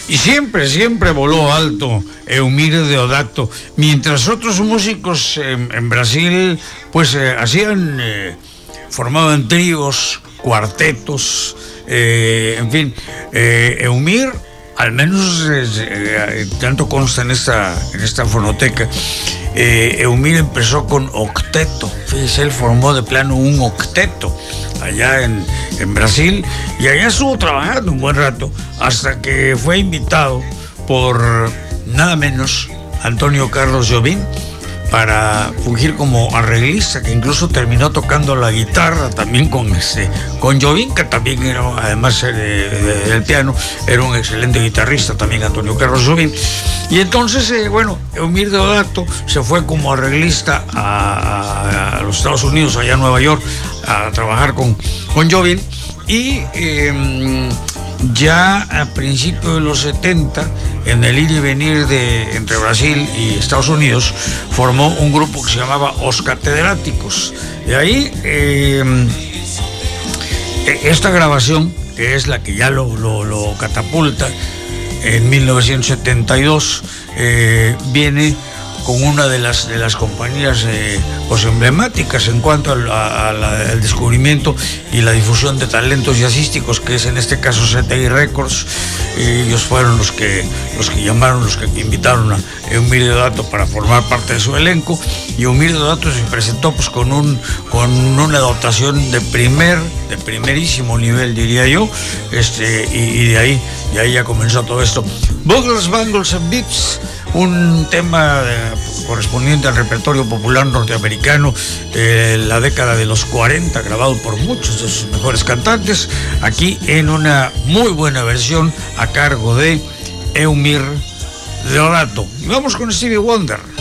Y siempre voló alto Eumir Deodato, mientras otros músicos en Brasil pues formaban tríos, cuartetos, en fin. Eumir, al menos tanto consta en esta fonoteca, Eumir empezó con octeto. Fíjese, él formó de plano un octeto allá en Brasil, y allá estuvo trabajando un buen rato hasta que fue invitado por nada menos Antonio Carlos Jobim para fungir como arreglista, que incluso terminó tocando la guitarra también con Jobim, que también era, además del piano, era un excelente guitarrista también Antonio Carlos Jobim. Y entonces, Eumir Deodato se fue como arreglista a los Estados Unidos, allá en Nueva York, a trabajar con Jobim, y ya a principios de los 70, en el ir y venir entre Brasil y Estados Unidos, formó un grupo que se llamaba Os Catedráticos. De ahí, esta grabación, que es la que ya lo catapulta en 1972, viene con una de las compañías pues emblemáticas en cuanto al descubrimiento y la difusión de talentos jazzísticos, que es en este caso CTI Records. Ellos fueron los que llamaron, los que invitaron a Eumir Deodato para formar parte de su elenco, y Eumir Deodato se presentó pues con una dotación de primerísimo nivel, diría yo, y de ahí ya comenzó todo esto. Bugles, Bangles and Beats, un tema correspondiente al repertorio popular norteamericano de la década de los 40, grabado por muchos de sus mejores cantantes, aquí en una muy buena versión a cargo de Eumir Deodato. Y vamos con Stevie Wonder.